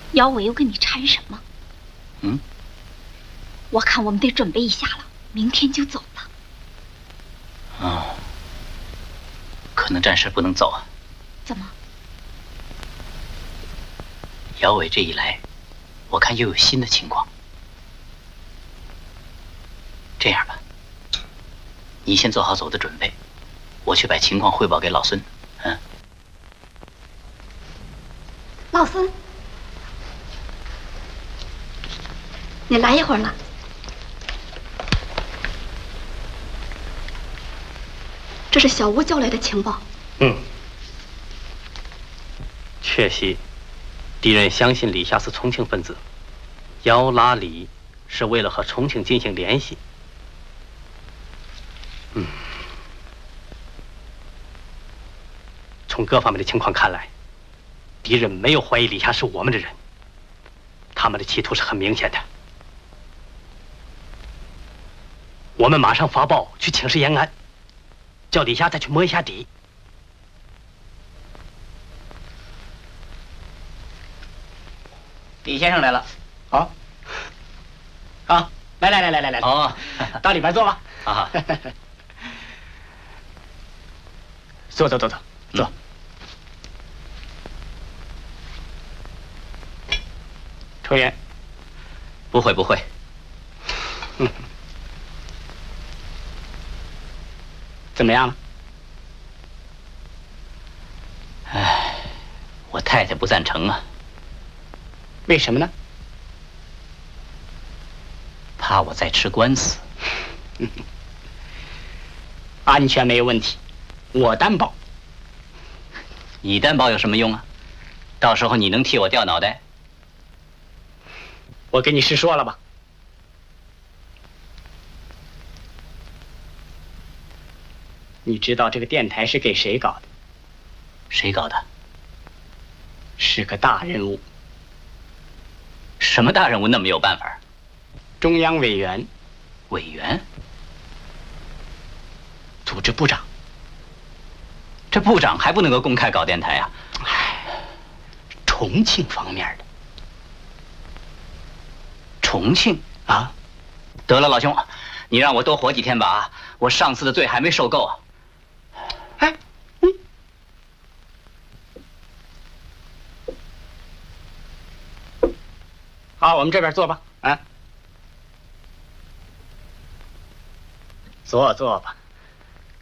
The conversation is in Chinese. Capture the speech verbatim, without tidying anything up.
姚伟又跟你缠什么？ 嗯， 我看我们得准备一下了，明天就走了。 哦，可能暂时不能走啊。 怎么？ 姚伟这一来，我看又有新的情况。这样吧，你先做好走的准备，我去把情况汇报给老孙。嗯。 老孙，你来一会儿了。这是小吴交来的情报。 嗯，确系，敌人相信李霞是重庆分子，姚拉李是为了和重庆进行联系。嗯，从各方面的情况看来，敌人没有怀疑李霞是我们的人，他们的企图是很明显的。我们马上发报去请示延安，叫李霞再去摸一下底。 李先生来了。 好，好，来来来来来来， 哦， 到里边坐吧。 啊， 坐坐坐坐坐。 嗯抽烟？ 不会不会。 嗯，怎么样了？ 唉，我太太不赞成啊。 为什么呢？ 怕我再吃官司。 安全没有问题，我担保。 你担保有什么用啊？到时候你能替我掉脑袋？ 我跟你实说了吧。你知道这个电台是给谁搞的？ 谁搞的？ 是个大人物。 什么大人物那么有办法？ 中央委员。 委员？ 组织部长。 这部长还不能够公开搞电台啊？ 唉，重庆方面的。 重庆啊？ 得了，老兄，你让我多活几天吧啊！我上次的罪还没受够啊。 哎，嗯。好，我们这边坐吧，啊，坐坐吧。